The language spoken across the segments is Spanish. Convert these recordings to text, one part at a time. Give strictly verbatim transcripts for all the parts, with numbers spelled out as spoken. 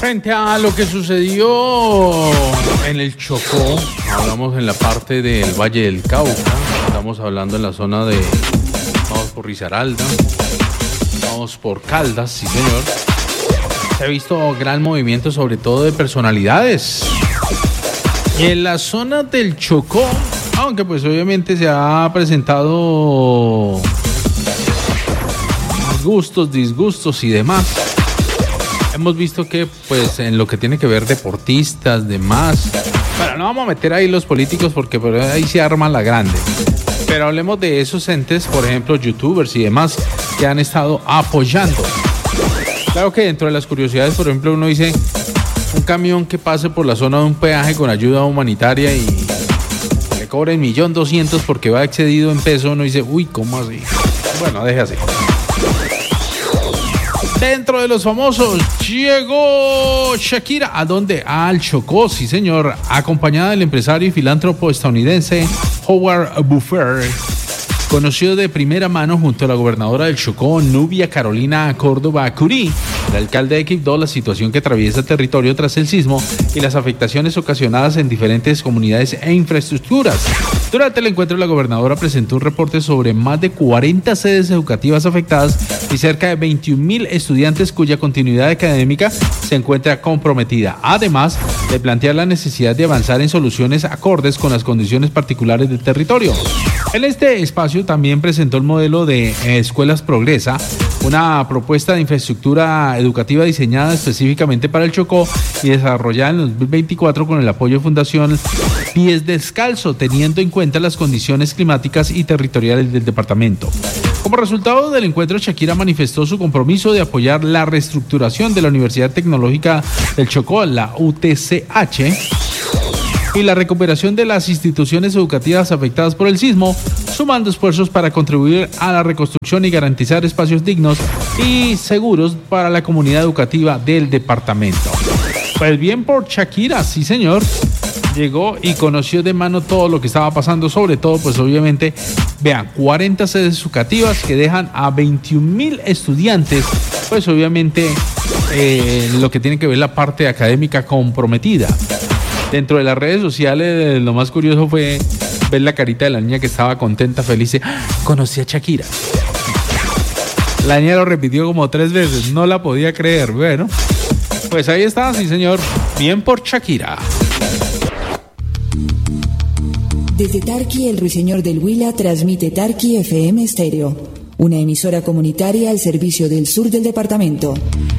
Frente a lo que sucedió en el Chocó, hablamos en la parte del Valle del Cauca, estamos hablando en la zona de, vamos por Risaralda, vamos por Caldas, sí señor. Se ha visto gran movimiento, sobre todo de personalidades. Y en la zona del Chocó, aunque pues obviamente se ha presentado gustos, disgustos y demás. Hemos visto que, pues, en lo que tiene que ver deportistas, demás. Bueno, no vamos a meter ahí los políticos porque por ahí se arma la grande. Pero hablemos de esos entes, por ejemplo, youtubers y demás, que han estado apoyando. Claro que dentro de las curiosidades, por ejemplo, uno dice, un camión que pase por la zona de un peaje con ayuda humanitaria y le cobren un millón doscientos porque va excedido en peso, uno dice, uy, ¿cómo así? Bueno, deje así. Dentro de los famosos, llegó Shakira. ¿A dónde? Al Chocó, sí señor. Acompañada del empresario y filántropo estadounidense Howard Buffer. Conoció de primera mano junto a la gobernadora del Chocó, Nubia Carolina Córdoba Curí. El alcalde equipó la situación que atraviesa el territorio tras el sismo y las afectaciones ocasionadas en diferentes comunidades e infraestructuras. Durante el encuentro, la gobernadora presentó un reporte sobre más de cuarenta sedes educativas afectadas y cerca de veintiún mil estudiantes cuya continuidad académica se encuentra comprometida. Además, de plantear la necesidad de avanzar en soluciones acordes con las condiciones particulares del territorio. En este espacio también presentó el modelo de eh, Escuelas Progresa, una propuesta de infraestructura educativa diseñada específicamente para el Chocó y desarrollada en dos mil veinticuatro con el apoyo de Fundación Pies Descalzo, teniendo en cuenta las condiciones climáticas y territoriales del departamento. Como resultado del encuentro, Shakira manifestó su compromiso de apoyar la reestructuración de la Universidad Tecnológica del Chocó, la U T C H, y la recuperación de las instituciones educativas afectadas por el sismo, sumando esfuerzos para contribuir a la reconstrucción y garantizar espacios dignos y seguros para la comunidad educativa del departamento. Pues bien por Shakira, sí señor. Llegó y conoció de mano todo lo que estaba pasando, sobre todo, pues obviamente, vean, cuarenta sedes educativas que dejan a veintiún mil estudiantes, pues obviamente eh, lo que tiene que ver la parte académica comprometida. Dentro de las redes sociales, lo más curioso fue ver la carita de la niña que estaba contenta, feliz. ¡Ah! Conocí a Shakira. La niña lo repitió como tres veces, no la podía creer. Bueno, pues ahí está, sí señor, bien por Shakira. Desde Tarqui, el Ruiseñor del Huila transmite Tarqui F M Estéreo, una emisora comunitaria al servicio del sur del departamento.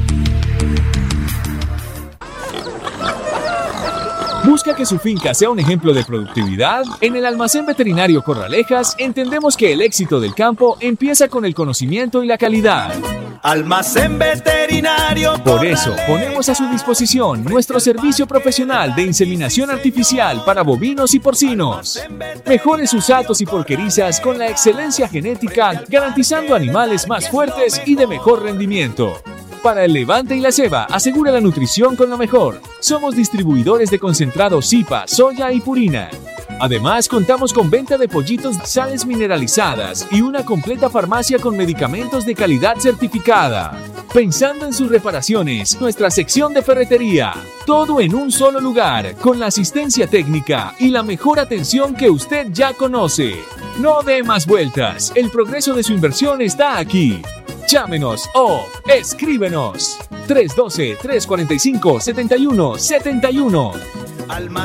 ¿Busca que su finca sea un ejemplo de productividad? En el Almacén Veterinario Corralejas entendemos que el éxito del campo empieza con el conocimiento y la calidad. Almacén Veterinario Corralejas. Por eso ponemos a su disposición nuestro servicio profesional de inseminación artificial para bovinos y porcinos. Mejore sus atos y porquerizas con la excelencia genética, garantizando animales más fuertes y de mejor rendimiento. Para el levante y la ceba, asegura la nutrición con lo mejor. Somos distribuidores de concentrados Zipa, soya y purina. Además, contamos con venta de pollitos, sales mineralizadas y una completa farmacia con medicamentos de calidad certificada. Pensando en sus reparaciones, nuestra sección de ferretería. Todo en un solo lugar, con la asistencia técnica y la mejor atención que usted ya conoce. No dé más vueltas, el progreso de su inversión está aquí. Llámenos o escríbenos tres uno dos, tres cuatro cinco, siete uno siete uno.